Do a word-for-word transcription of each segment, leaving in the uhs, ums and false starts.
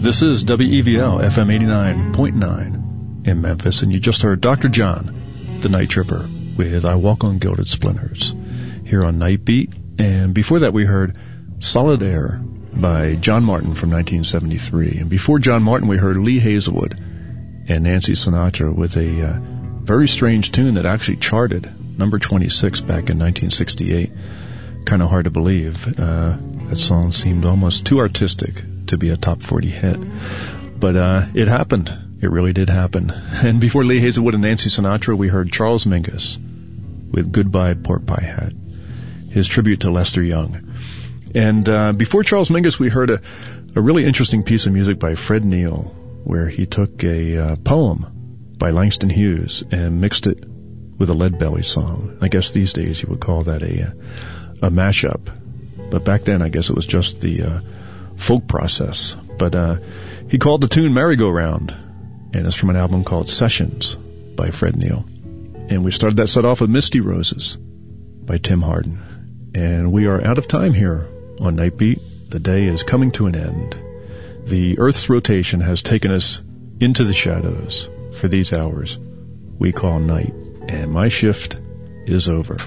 This is W E V L F M eighty-nine point nine in Memphis, and you just heard Doctor John, the Night Tripper, with I Walk on Gilded Splinters here on Night Beat. And before that we heard Solid Air by John Martin from nineteen seventy-three. And before John Martin we heard Lee Hazelwood and Nancy Sinatra with a uh, very strange tune that actually charted number twenty-six back in nineteen sixty-eight. Kind of hard to believe. Uh, that song seemed almost too artistic to be a top forty hit. But uh, it happened. It really did happen. And before Lee Hazelwood and Nancy Sinatra, we heard Charles Mingus with Goodbye Pork Pie Hat, his tribute to Lester Young. And uh, before Charles Mingus, we heard a, a really interesting piece of music by Fred Neil, where he took a uh, poem by Langston Hughes and mixed it with a Leadbelly song. I guess these days you would call that a, a mashup. But back then, I guess it was just the uh, folk process. But uh, he called the tune Merry-Go-Round, and it's from an album called Sessions by Fred Neil. And we started that set off with Misty Roses by Tim Hardin. And we are out of time here on Night Beat. The day is coming to an end. The Earth's rotation has taken us into the shadows for these hours we call night. And my shift is over.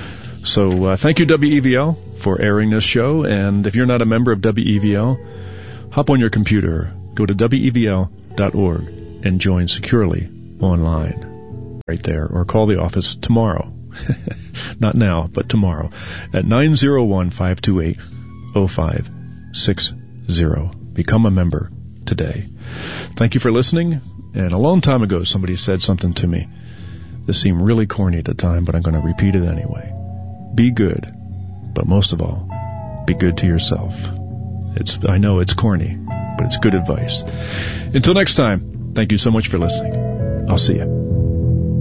So uh, thank you, W E V L, for airing this show. And if you're not a member of W E V L, hop on your computer, go to W E V L dot org and join securely online right there. Or call the office tomorrow. Not now, but tomorrow at nine oh one, five two eight, oh five six oh. Become a member today. Thank you for listening. And a long time ago, somebody said something to me. This seemed really corny at the time, but I'm going to repeat it anyway. Be good, but most of all, be good to yourself. It's, I know it's corny, but it's good advice. Until next time, thank you so much for listening. I'll see you.